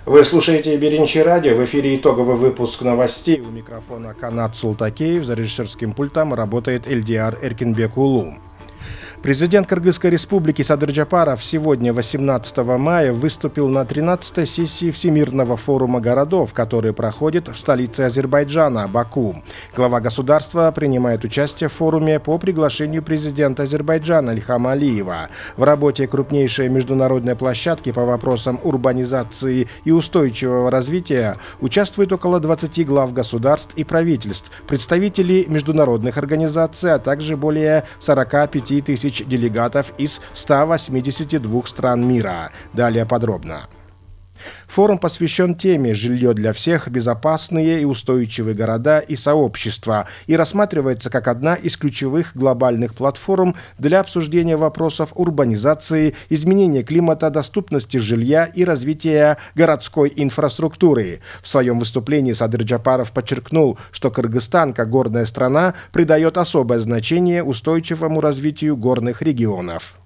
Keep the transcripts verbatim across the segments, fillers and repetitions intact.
Вы слушаете Беринчи радио, в эфире итоговый выпуск новостей. У микрофона Канат Султакеев, за режиссерским пультом работает Эльдиар Эркинбек-Улу. Президент Кыргызской республики Садыр Джапаров сегодня, восемнадцатого мая, выступил на тринадцатой сессии Всемирного форума городов, который проходит в столице Азербайджана, Баку. Глава государства принимает участие в форуме по приглашению президента Азербайджана Ильхама Алиева. В работе крупнейшей международной площадки по вопросам урбанизации и устойчивого развития участвует около двадцати глав государств и правительств, представителей международных организаций, а также более сорока пяти тысяч делегатов из ста восьмидесяти двух стран мира. Далее подробно. Форум посвящен теме «Жилье для всех. Безопасные и устойчивые города и сообщества» и рассматривается как одна из ключевых глобальных платформ для обсуждения вопросов урбанизации, изменения климата, доступности жилья и развития городской инфраструктуры. В своем выступлении Садыр Джапаров подчеркнул, что Кыргызстан, как горная страна, придает особое значение устойчивому развитию горных регионов.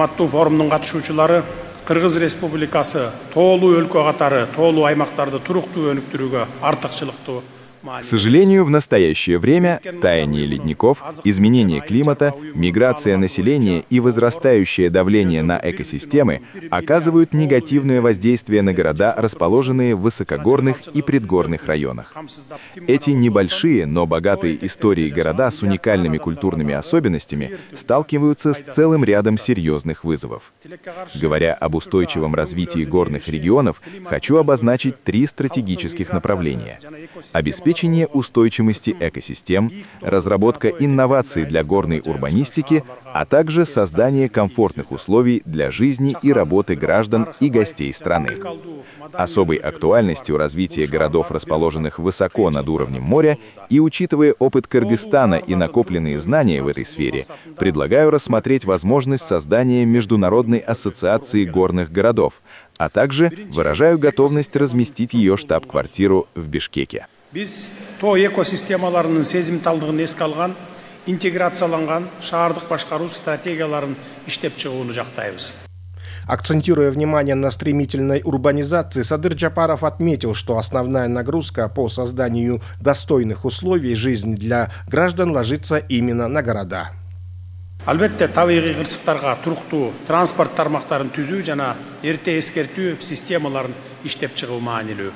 Кыргыз Республикасы тоолуу өлкө катары тоолуу аймактарды туруктуу өнүктүрүүгө артыкчылыктуу. К сожалению, в настоящее время таяние ледников, изменение климата, миграция населения и возрастающее давление на экосистемы оказывают негативное воздействие на города, расположенные в высокогорных и предгорных районах. Эти небольшие, но богатые историей города с уникальными культурными особенностями сталкиваются с целым рядом серьезных вызовов. Говоря об устойчивом развитии горных регионов, хочу обозначить три стратегических направления: обеспечение устойчивости экосистем, разработка инноваций для горной урбанистики, а также создание комфортных условий для жизни и работы граждан и гостей страны. Особой актуальностью развития городов, расположенных высоко над уровнем моря, и учитывая опыт Кыргызстана и накопленные знания в этой сфере, предлагаю рассмотреть возможность создания Международной ассоциации горных городов, а также выражаю готовность разместить ее штаб-квартиру в Бишкеке. Биз тоо экосистемаларынын сезимталдыгын эске алган, интеграцияланган шаардык башкаруу стратегияларын иштеп чыгууну жактайбыз. Акцентируя внимание на стремительной урбанизации, Садыр Джапаров отметил, что основная нагрузка по созданию достойных условий жизни для граждан ложится именно на города. Албетте, табигый кырсыктарга туруктуу транспорт тармактарын түзүү жана эрте эскертүү системаларын иштеп чыгуу маанилүү.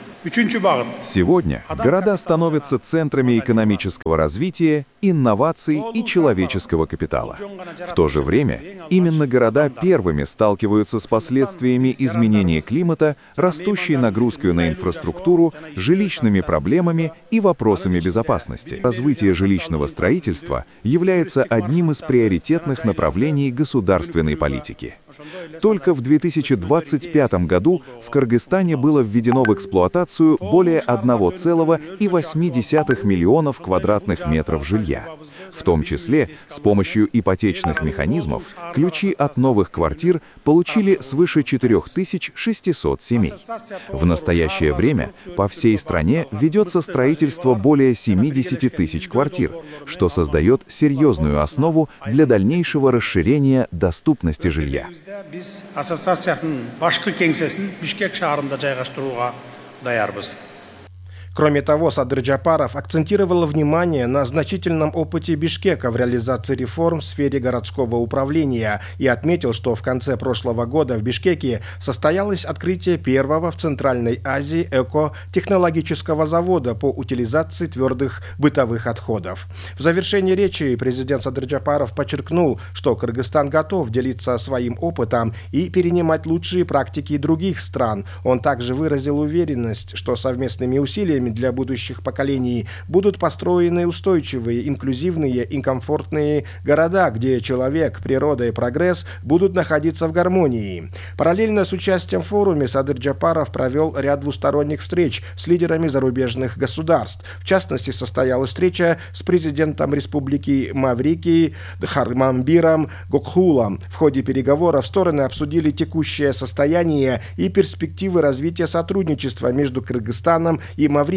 Сегодня города становятся центрами экономического развития, инноваций и человеческого капитала. В то же время именно города первыми сталкиваются с последствиями изменения климата, растущей нагрузкой на инфраструктуру, жилищными проблемами и вопросами безопасности. Развитие жилищного строительства является одним из приоритетных направлений государственной политики. Только в две тысячи двадцать пятом году в Кыргызстане было введено в эксплуатацию более одного целого восьми десятых миллионов квадратных метров жилья. В том числе с помощью ипотечных механизмов ключи от новых квартир получили свыше четырёх тысяч шестисот семей. В настоящее время по всей стране ведется строительство более семидесяти тысяч квартир, что создает серьезную основу для дальнейшего расширения доступности жилья. Кроме того, Садыр Джапаров акцентировал внимание на значительном опыте Бишкека в реализации реформ в сфере городского управления и отметил, что в конце прошлого года в Бишкеке состоялось открытие первого в Центральной Азии эко-технологического завода по утилизации твердых бытовых отходов. В завершении речи президент Садыр Джапаров подчеркнул, что Кыргызстан готов делиться своим опытом и перенимать лучшие практики других стран. Он также выразил уверенность, что совместными усилиями для будущих поколений будут построены устойчивые, инклюзивные и комфортные города, где человек, природа и прогресс будут находиться в гармонии. Параллельно с участием в форуме Садыр Джапаров провел ряд двусторонних встреч с лидерами зарубежных государств. В частности, состоялась встреча с президентом Республики Маврикий Харманбиром Гокхулом. В ходе переговоров стороны обсудили текущее состояние и перспективы развития сотрудничества между Кыргызстаном и Маврикией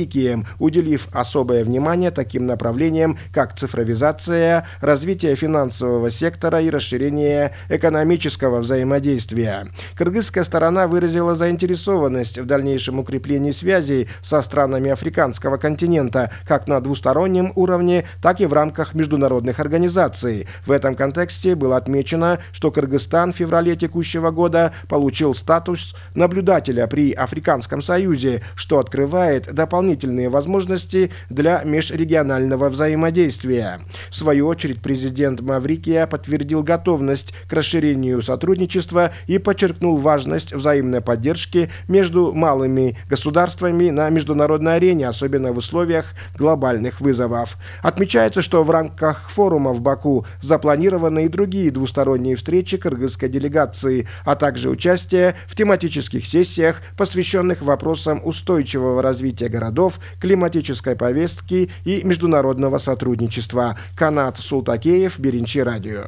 Маврикием, уделив особое внимание таким направлениям, как цифровизация, развитие финансового сектора и расширение экономического взаимодействия. Кыргызская сторона выразила заинтересованность в дальнейшем укреплении связей со странами африканского континента как на двустороннем уровне, так и в рамках международных организаций. В этом контексте было отмечено, что Кыргызстан в феврале текущего года получил статус наблюдателя при Африканском союзе, что открывает дополнительные возможности для межрегионального взаимодействия. В свою очередь, президент Маврикия подтвердил готовность к расширению сотрудничества и подчеркнул важность взаимной поддержки между малыми государствами на международной арене, особенно в условиях глобальных вызовов. Отмечается, что в рамках форума в Баку запланированы и другие двусторонние встречи кыргызской делегации, а также участие в тематических сессиях, посвященных вопросам устойчивого развития городов, климатической повестки и международного сотрудничества. Канат Султакеев, Беренчи радио.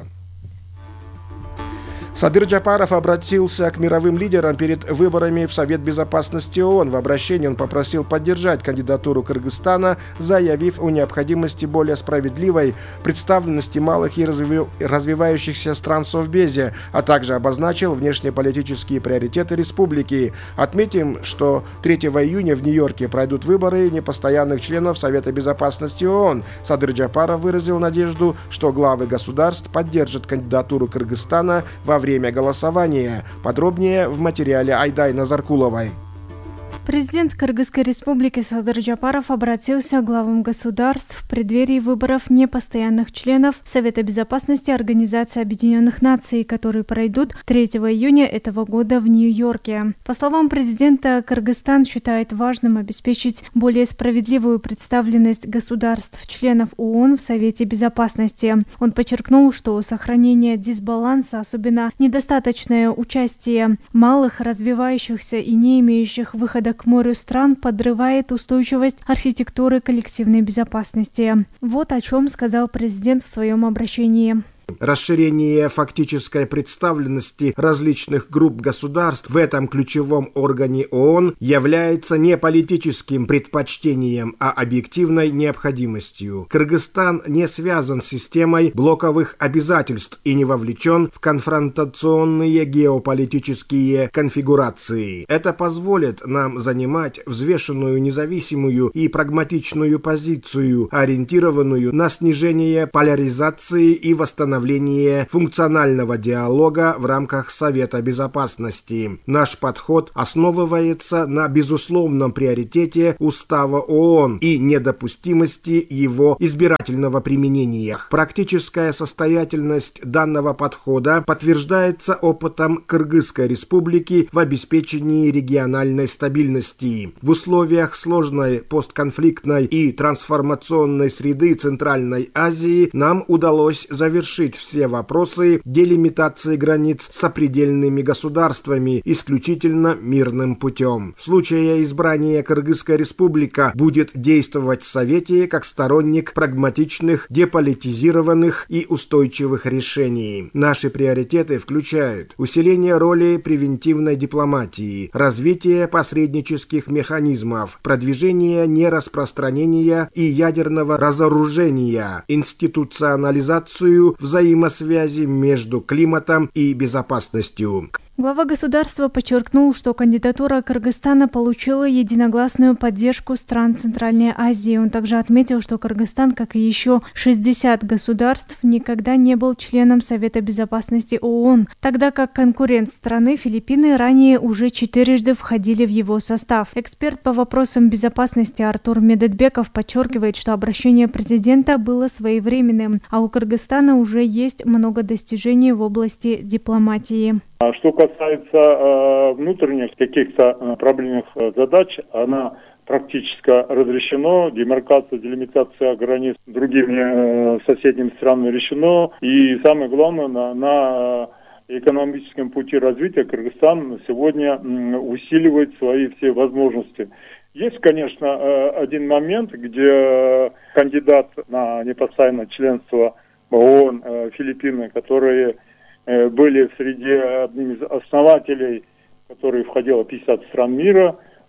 Садыр Джапаров обратился к мировым лидерам перед выборами в Совет Безопасности ООН. В обращении он попросил поддержать кандидатуру Кыргызстана, заявив о необходимости более справедливой представленности малых и развивающихся стран в Совбезе, а также обозначил внешнеполитические приоритеты республики. Отметим, что третьего июня в Нью-Йорке пройдут выборы непостоянных членов Совета Безопасности ООН. Садыр Джапаров выразил надежду, что главы государств поддержат кандидатуру Кыргызстана во время голосования. Подробнее в материале Айдай Назаркуловой. Президент Кыргызской республики Садыр Джапаров обратился к главам государств в преддверии выборов непостоянных членов Совета Безопасности Организации Объединенных Наций, которые пройдут третьего июня этого года в Нью-Йорке. По словам президента, Кыргызстан считает важным обеспечить более справедливую представленность государств-членов ООН в Совете Безопасности. Он подчеркнул, что сохранение дисбаланса, особенно недостаточное участие малых, развивающихся и не имеющих выхода к морю стран, подрывает устойчивость архитектуры коллективной безопасности. Вот о чем сказал президент в своем обращении. Расширение фактической представленности различных групп государств в этом ключевом органе ООН является не политическим предпочтением, а объективной необходимостью. Кыргызстан не связан с системой блоковых обязательств и не вовлечен в конфронтационные геополитические конфигурации. Это позволит нам занимать взвешенную, независимую и прагматичную позицию, ориентированную на снижение поляризации и восстановление функционального диалога в рамках Совета Безопасности. Наш подход основывается на безусловном приоритете Устава ООН и недопустимости его избирательного применения. Практическая состоятельность данного подхода подтверждается опытом Кыргызской республики в обеспечении региональной стабильности. В условиях сложной постконфликтной и трансформационной среды Центральной Азии нам удалось завершить все вопросы делимитации границ с сопредельными государствами исключительно мирным путем. В случае избрания Кыргызская республика будет действовать в Совете как сторонник прагматичных, деполитизированных и устойчивых решений. Наши приоритеты включают усиление роли превентивной дипломатии, развитие посреднических механизмов, продвижение нераспространения и ядерного разоружения, институционализацию взаимосвязи между климатом и безопасностью. Глава государства подчеркнул, что кандидатура Кыргызстана получила единогласную поддержку стран Центральной Азии. Он также отметил, что Кыргызстан, как и еще шестьдесят государств, никогда не был членом Совета Безопасности ООН, тогда как конкурент страны Филиппины ранее уже четырежды входили в его состав. Эксперт по вопросам безопасности Артур Медетбеков подчеркивает, что обращение президента было своевременным, а у Кыргызстана уже есть много достижений в области дипломатии. Что касается э, внутренних каких-то э, проблемных э, задач, она практически разрешено, демаркация, делимитация границ с другими э, соседними странами решено. И самое главное, на, на экономическом пути развития Кыргызстан сегодня э, усиливает свои все возможности. Есть, конечно, э, один момент, где кандидат на непостоянное членство ООН э, Филиппины, которые были среди одним из основателей, в который входило пятьдесят стран мира,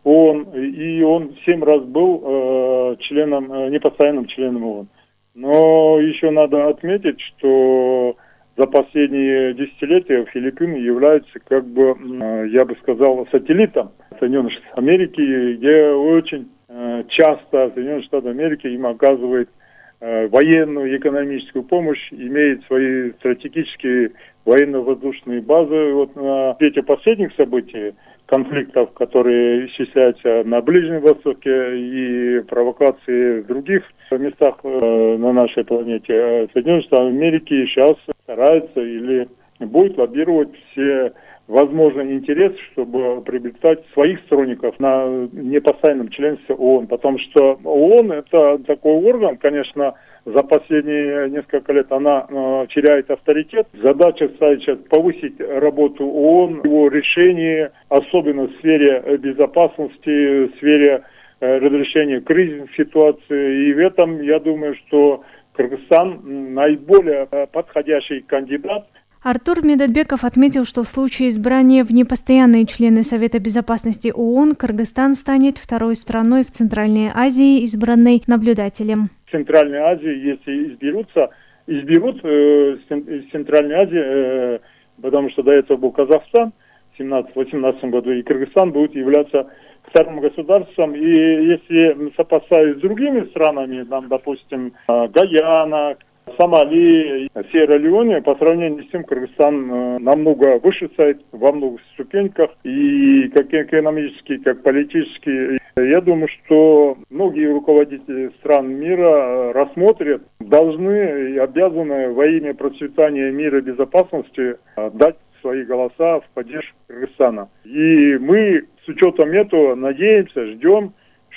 ООН, и он семь раз был э, членом, э, непостоянным членом ООН. Но еще надо отметить, что за последние десятилетия Филиппины являются, как бы, э, я бы сказал, сателлитом Соединенных Штатов Америки, где очень э, часто Соединенные Штаты Америки им оказывают э, военную, экономическую помощь, имеют свои стратегические военно-воздушные базы. Вот на свете последних событий, конфликтов, которые исчисляются на Ближнем Востоке и провокации в других местах э, на нашей планете, Соединенные Штаты Америки сейчас стараются или будут лоббировать все возможные интересы, чтобы приобретать своих сторонников на непостоянном членстве ООН. Потому что ООН — это такой орган, конечно, за последние несколько лет она э, теряет авторитет. Задача стоит сейчас повысить работу ООН, его решения, особенно в сфере безопасности, в сфере э, разрешения кризисных ситуаций. И в этом, я думаю, что Кыргызстан наиболее э, подходящий кандидат. Артур Медетбеков отметил, что в случае избрания в непостоянные члены Совета Безопасности ООН Кыргызстан станет второй страной в Центральной Азии, избранной наблюдателем. В Центральной Азии, если изберутся, изберут э, из Центральной Азии, э, потому что до этого был Казахстан в семнадцатом-восемнадцатом году, и Кыргызстан будет являться вторым государством. И если сопоставить с другими странами, там, допустим, Гаяна, Сомали, Сьерра-Леоне, по сравнению с тем, Кыргызстан э, намного выше стоит во многих ступеньках, и как экономически, как политически. Я думаю, что многие руководители стран мира рассмотрят, должны и обязаны во имя процветания мира и безопасности дать свои голоса в поддержку Кыргызстана. И мы с учетом этого надеемся, ждем,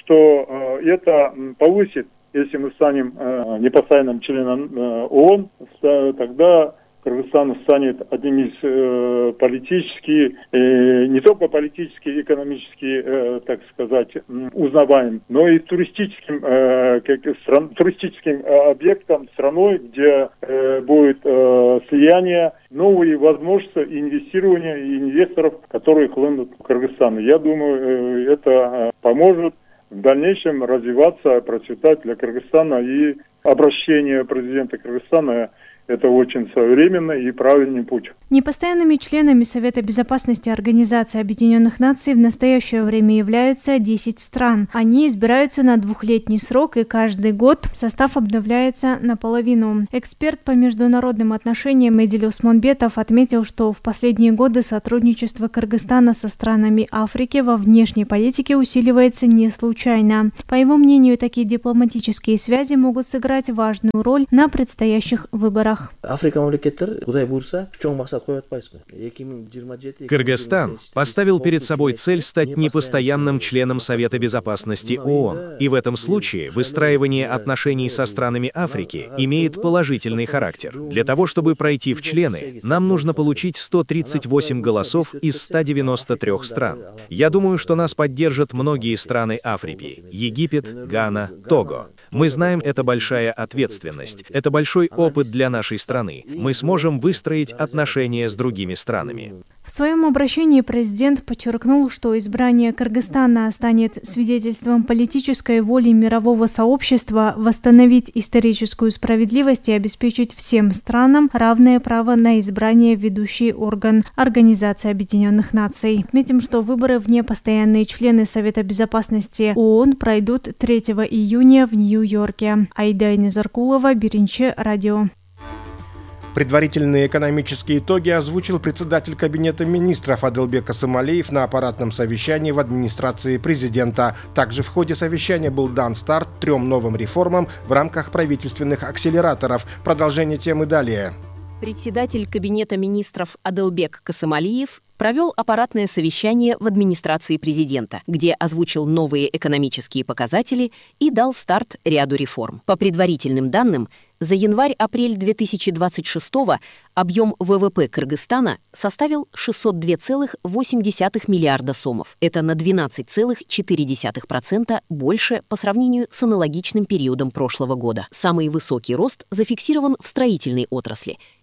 что э, это повысит. Если мы станем э, непостоянным членом э, ООН, тогда Кыргызстан станет одним из э, политически, э, не только политически, экономически, э, так сказать, узнаваемым, но и туристическим, э, как, стран, туристическим э, объектом, страной, где э, будет э, слияние, новые возможности инвестирования и инвесторов, которые хлынут в Кыргызстан. Я думаю, э, это поможет в дальнейшем развиваться, процветать для Кыргызстана, и обращение президента Кыргызстана — это очень своевременный и правильный путь. Непостоянными членами Совета Безопасности Организации Объединенных Наций в настоящее время являются десять стран. Они избираются на двухлетний срок, и каждый год состав обновляется наполовину. Эксперт по международным отношениям Эдиль Усмонбетов отметил, что в последние годы сотрудничество Кыргызстана со странами Африки во внешней политике усиливается не случайно. По его мнению, такие дипломатические связи могут сыграть важную роль на предстоящих выборах. Кыргызстан поставил перед собой цель стать непостоянным членом Совета Безопасности ООН. И в этом случае выстраивание отношений со странами Африки имеет положительный характер. Для того, чтобы пройти в члены, нам нужно получить сто тридцать восемь голосов из ста девяноста трёх стран. Я думаю, что нас поддержат многие страны Африки – Египет, Гана, Того. Мы знаем, это большая ответственность, это большой опыт для нашей страны. Мы сможем выстроить отношения с другими странами. В своем обращении президент подчеркнул, что избрание Кыргызстана станет свидетельством политической воли мирового сообщества восстановить историческую справедливость и обеспечить всем странам равное право на избрание в ведущий орган Организации Объединенных Наций. Отметим, что выборы в непостоянные члены Совета Безопасности ООН пройдут третьего июня в Нью-Йорке. Айда Низаркулова, Биринчи, радио. Предварительные экономические итоги озвучил председатель Кабинета министров Адылбек Касымалиев на аппаратном совещании в администрации президента. Также в ходе совещания был дан старт трем новым реформам в рамках правительственных акселераторов. Продолжение темы далее. Председатель Кабинета министров Адылбек Касымалиев провел аппаратное совещание в администрации президента, где озвучил новые экономические показатели и дал старт ряду реформ. По предварительным данным, за январь-апрель две тысячи двадцать шестого объем ВВП Кыргызстана составил шестьсот два целых восемь десятых миллиарда сомов. Это на двенадцать целых четыре десятых процента больше по сравнению с аналогичным периодом прошлого года. Самый высокий рост зафиксирован в строительной отрасли –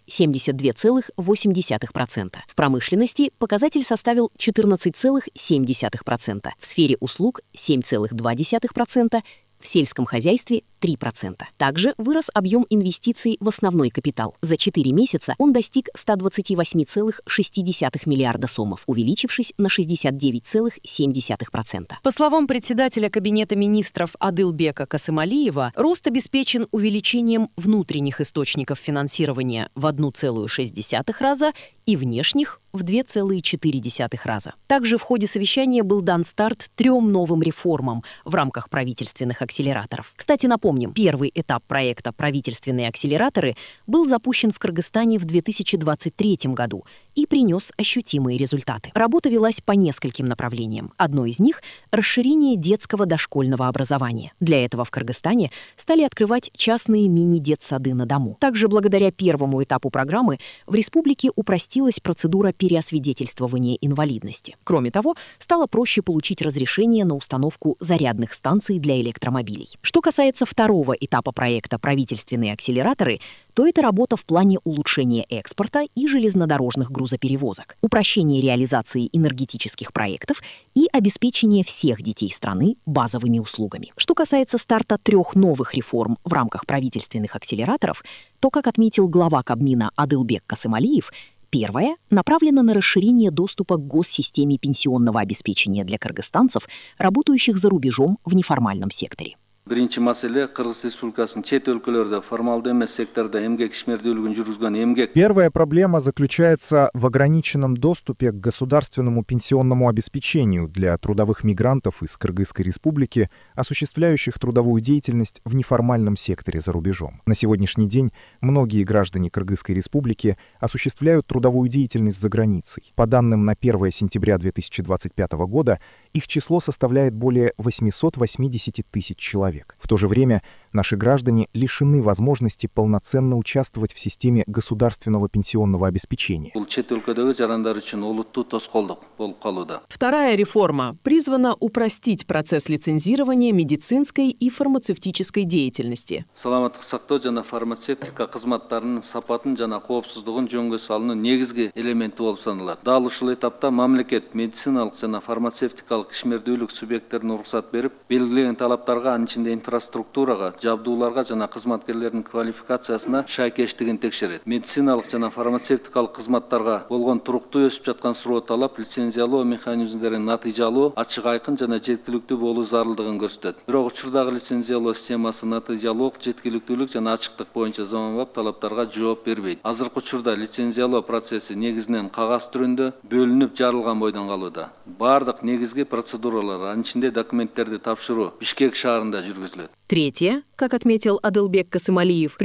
семьдесят два целых восемь десятых процента. В промышленности показатель составил четырнадцать целых семь десятых процента. В сфере услуг – семь целых два десятых процента. В сельском хозяйстве – три процента. Также вырос объем инвестиций в основной капитал. За четыре месяца он достиг ста двадцати восьми целых шести десятых миллиарда сомов, увеличившись на шестьдесят девять целых семь десятых процента. По словам председателя Кабинета министров Адылбека Касымалиева, рост обеспечен увеличением внутренних источников финансирования в один целых шесть десятых раза и внешних в два целых четыре десятых раза. Также в ходе совещания был дан старт трем новым реформам в рамках правительственных акселераторов. Кстати, напомним, первый этап проекта «Правительственные акселераторы» был запущен в Кыргызстане в две тысячи двадцать третьем году и принес ощутимые результаты. Работа велась по нескольким направлениям. Одно из них – расширение детского дошкольного образования. Для этого в Кыргызстане стали открывать частные мини-детсады на дому. Также благодаря первому этапу программы в республике упростилась процедура переосвидетельствования инвалидности. Кроме того, стало проще получить разрешение на установку зарядных станций для электромобилей. Что касается второго этапа проекта «Правительственные акселераторы», то это работа в плане улучшения экспорта и железнодорожных грузоперевозок, упрощения реализации энергетических проектов и обеспечения всех детей страны базовыми услугами. Что касается старта трех новых реформ в рамках правительственных акселераторов, то, как отметил глава Кабмина Адылбек Касымалиев, первое направлено на расширение доступа к госсистеме пенсионного обеспечения для кыргызстанцев, работающих за рубежом в неформальном секторе. Биринчи маселе Кыргыз Республикасынын чет өлкөлөрдө формалдуу эмес сектордо эмгек ишмердүүлүгүн жүргүзгөн эмгек. Первая проблема заключается в ограниченном доступе к государственному пенсионному обеспечению для трудовых мигрантов из Кыргызской Республики, осуществляющих трудовую деятельность в неформальном секторе за рубежом. На сегодняшний день многие граждане Кыргызской Республики осуществляют трудовую деятельность за границей. По данным на первое сентября две тысячи двадцать пятого года, их число составляет более восемьсот восемьдесят тысяч человек. В то же время наши граждане лишены возможности полноценно участвовать в системе государственного пенсионного обеспечения. Вторая реформа призвана упростить процесс лицензирования медицинской и фармацевтической деятельности. ишмердүүлүк субъекттерине уруксат берип, белгилеген талаптарга, анын ичинде инфраструктурага, жабдууларга жана кызматкерлердин квалификациясына шайкештигин текшерет. Медициналык жана фармацевтикалык кызматтарга болгон туруктуу өсүп жаткан суроо талап лицензиялоо механизмдерин натыйжалуу, ачык айкын жана жеткиликтүү болуу зарылдыгын көрсөтөт. Бирок учурдагы лицензиялоо системасы натыйжалуу, жеткиликтүүлүк жана ачыктык боюнча заманбап талаптарга жооп бербейт. Азыркы учурда лицензиялоо процесси негизинен кагаз түрүндө бөлүнүп жарылган бойдон калууда. Бардык негизги процедуралар, анын ичинде документтерди тапшыруу Бишкек шаарында жүргүзүлөт. Третье, как отметил Адылбек Касымалиев,